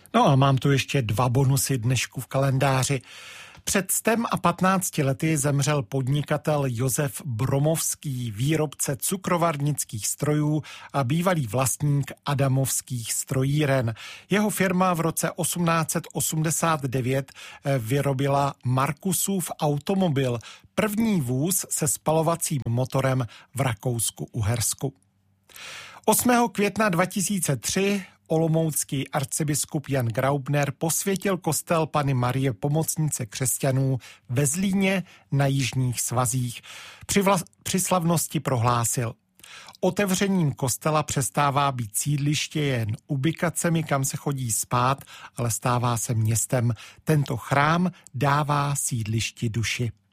No a mám tu ještě 2 bonusy dnešku v kalendáři. Před 115 lety zemřel podnikatel Josef Bromovský, výrobce cukrovarnických strojů a bývalý vlastník Adamovských strojíren. Jeho firma v roce 1889 vyrobila Markusův automobil, první vůz se spalovacím motorem v Rakousku-Uhersku. 8. května 2003 olomoucký arcibiskup Jan Graubner posvětil kostel Panny Marie Pomocnice křesťanů ve Zlíně na Jižních svazích. Při slavnosti prohlásil: otevřením kostela přestává být sídliště jen ubikacemi, kam se chodí spát, ale stává se městem. Tento chrám dává sídlišti duši.